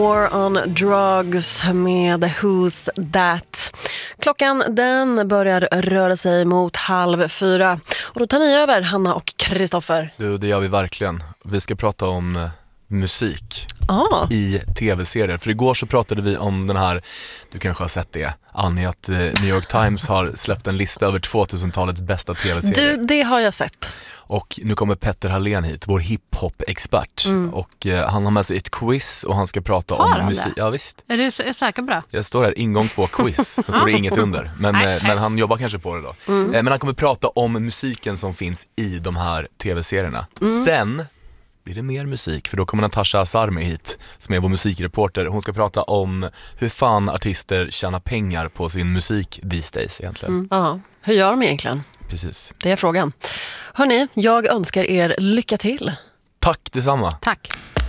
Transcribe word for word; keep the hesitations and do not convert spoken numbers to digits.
War on Drugs med Who's That. Klockan den börjar röra sig mot halv fyra. Och då tar ni över, Hanna och Kristoffer. Du, det gör vi verkligen. Vi ska prata om eh, musik ah. i tv-serier. För igår så pratade vi om den här, du kanske har sett det, Annie, att eh, New York Times har släppt en lista över tvåtusentalets bästa tv-serier. Du, det har jag sett. Och nu kommer Petter Hallén hit, vår hiphop-expert. Mm. Och eh, han har med sig ett quiz och han ska prata har om musik. Ja, visst. Är du är säker på det? Jag står här, ingång två quiz. Det står det inget under. Men, eh, men han jobbar kanske på det då. Mm. Eh, men han kommer prata om musiken som finns i de här tv-serierna. Mm. Sen blir det mer musik, för då kommer Natasha Asarmi hit, som är vår musikreporter. Hon ska prata om hur fan artister tjänar pengar på sin musik these days egentligen. Mm. Ja, hur gör de egentligen? Precis. Det är frågan. Hörrni, jag önskar er lycka till. Tack detsamma. Tack.